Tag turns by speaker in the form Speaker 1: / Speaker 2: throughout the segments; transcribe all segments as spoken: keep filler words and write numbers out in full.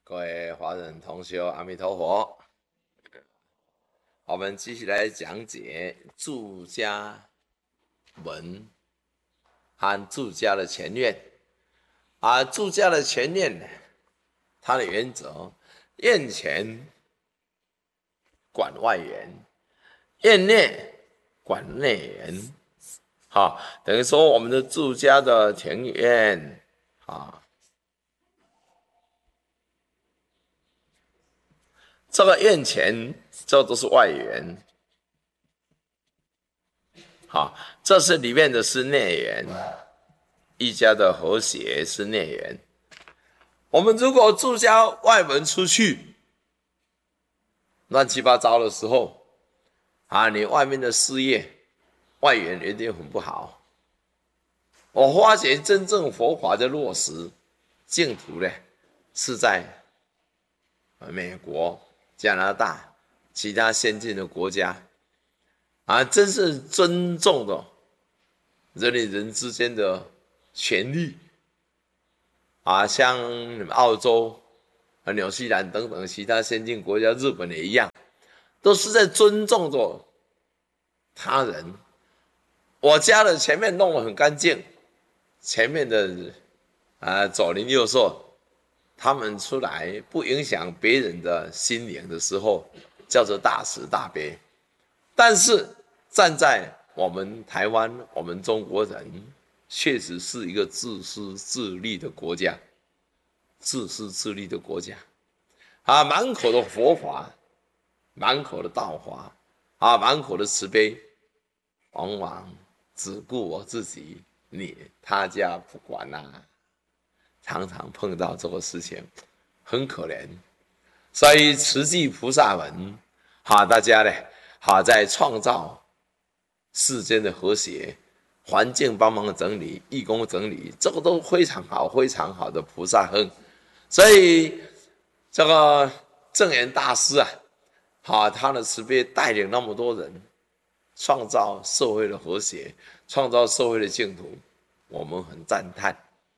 Speaker 1: 各位华人同修，阿弥陀佛。我们继续来讲解住家文和住家的前院。啊，住家的前院，它的原则：院前管外园，院内管内园。好，等于说我们的住家的庭院啊。这个院前，这都是外园，好，这是里面的是内园，一家的和谐是内园。我们如果住家外门出去，乱七八糟的时候，啊，你外面的事业，外缘一定很不好。我发觉真正佛法的落实，净土呢，是在美国、加拿大、其他先进的国家，啊，真是尊重的人与人之间的权利，啊，像澳洲、啊纽西兰等等其他先进国家，日本也一样，都是在尊重着他人。我家的前面弄得很干净，前面的啊左邻右舍，他们出来不影响别人的心灵的时候，叫做大慈大悲。但是站在我们台湾，我们中国人确实是一个自私自利的国家，自私自利的国家啊，满口的佛法，满口的道法啊，满口的慈悲，往往只顾我自己，你他家不管啊。常常碰到这个事情，很可怜。所以慈济菩萨们，哈，大家呢，哈，在创造世间的和谐，环境帮忙整理，义工整理，这个都非常好，非常好的菩萨亨。所以这个证严大师啊，哈，他的慈悲带领那么多人，创造社会的和谐，创造社会的净土，我们很赞叹。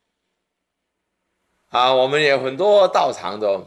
Speaker 1: 啊，我们也很多道场的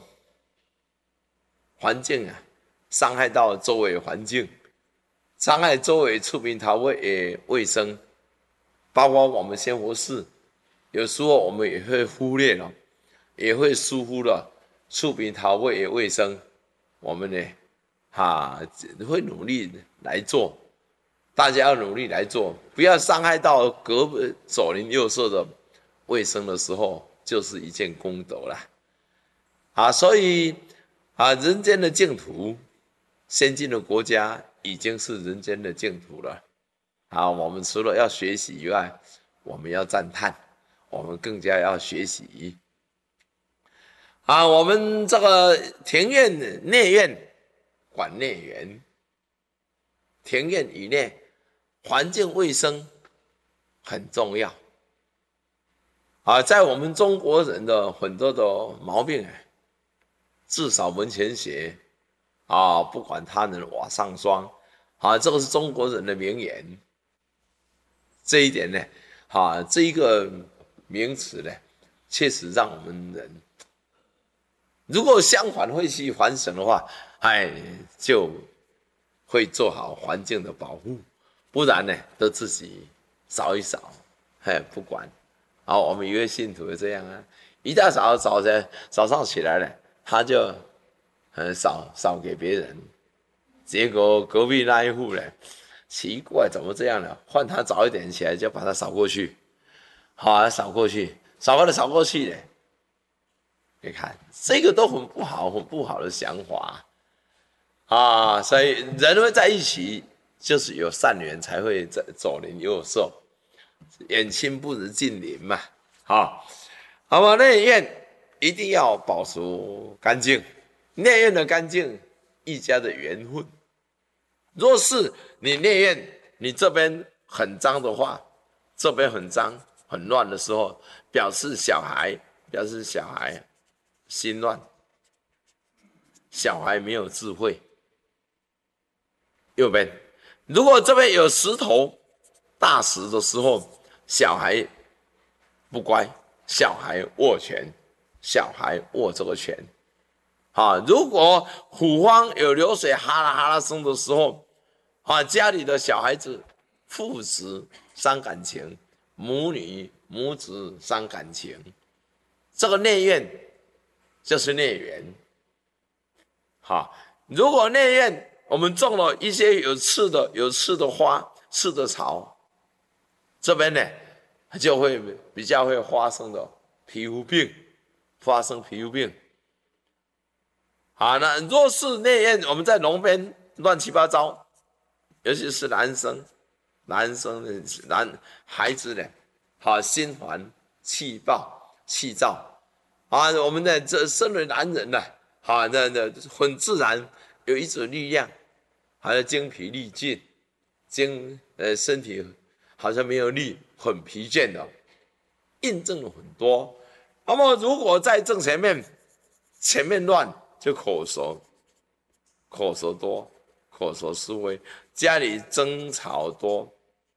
Speaker 1: 环境啊，伤害到周围环境，伤害周围厝边头的卫生，包括我们仙佛寺，有时候我们也会忽略了，也会疏忽了厝边头的卫生，我们呢，哈，会努力来做，大家要努力来做，不要伤害到隔壁左邻右舍的卫生的时候。就是一件功德啦，啊，所以啊，人间的净土，先进的国家已经是人间的净土了，啊，我们除了要学习以外，我们要赞叹，我们更加要学习，啊，我们这个庭院内院管内园，庭院以内环境卫生很重要。啊，在我们中国人的很多的毛病，至少门前雪啊，不管他人瓦上霜啊，这个是中国人的名言。这一点呢，啊，这一个名词呢，确实让我们人，如果相反会去反省的话，哎，就会做好环境的保护，不然呢，都自己扫一扫，哎，不管。啊，我们一位信徒这样啊，一大早早晨早上起来了，他就嗯扫扫给别人，结果隔壁那一户呢，奇怪怎么这样呢？换他早一点起来就把他扫过去，好啊，扫过去，扫过来扫过去的，你看这个都很不好，很不好的想法啊，所以人会在一起，就是有善缘才会左邻右舍。远亲不如近邻嘛，好，好吧，内院一定要保持干净，内院的干净，一家的缘分。若是你内院你这边很脏的话，这边很脏很乱的时候，表示小孩，表示小孩心乱，小孩没有智慧。右边，如果这边有石头大石的时候，小孩不乖，小孩握拳，小孩握这个拳， 啊，如果虎方有流水哈啦哈啦声的时候，啊，家里的小孩子父子伤感情，母女母子伤感情，这个内怨就是孽缘。好，如果内院我们种了一些有刺的、有刺的花、刺的草，这边呢就会比较会发生的皮肤病，发生皮肤病。好，那若是内院我们在农边乱七八糟，尤其是男生，男生的男孩子呢，好心烦、气暴、气躁，啊，我们的这身为男人呢。好，那那很自然有一种力量，好像精疲力尽，精呃身体好像没有力，很疲倦的，印证了很多。那么如果在正前面，前面乱就口舌，口舌多，口舌是非，家里争吵多，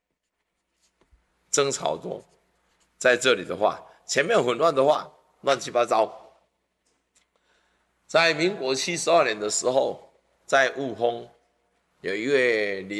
Speaker 1: 争吵多，在这里的话，前面混乱的话，乱七八糟。在民国七十二年的时候，在雾峰有一位